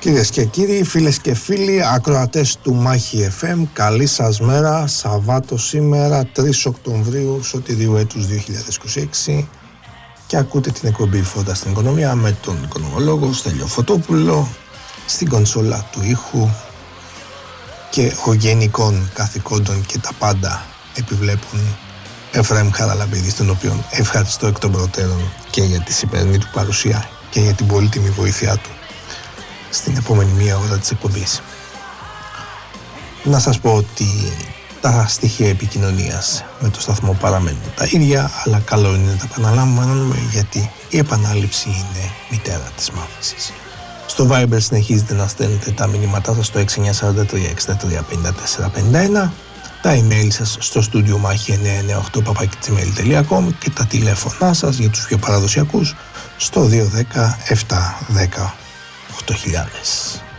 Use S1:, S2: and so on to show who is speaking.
S1: Κυρίες και κύριοι, φίλες και φίλοι, ακροατές του Μάχη FM, καλή σας μέρα. Σαββάτο σήμερα, 3 Οκτωβρίου, Σωτηρίου έτους 2026, και ακούτε την εκπομπή Φώτα στην Οικονομία με τον οικονομολόγο Στέλιο Φωτόπουλο, στην κονσόλα του ήχου και ο γενικών καθηκόντων και τα πάντα επιβλέπουν Εφραίμ Χαραλαμπίδη, τον οποίον ευχαριστώ εκ των προτέρων και για τη σημερινή του παρουσία και για την πολύτιμη βοήθειά του στην επόμενη μία ώρα της εκπομπής. Να σας πω ότι τα στοιχεία επικοινωνίας με το σταθμό παραμένουν τα ίδια, αλλά καλό είναι να τα επαναλαμβάνουμε, γιατί η επανάληψη είναι μητέρα της μάθησης. Στο Viber συνεχίζετε να στέλνετε τα μηνύματά σας στο 6943-635451, τα email σας στο studio machi998@gmail.com και τα τηλέφωνά σας για τους πιο παραδοσιακούς στο 210 710 8000.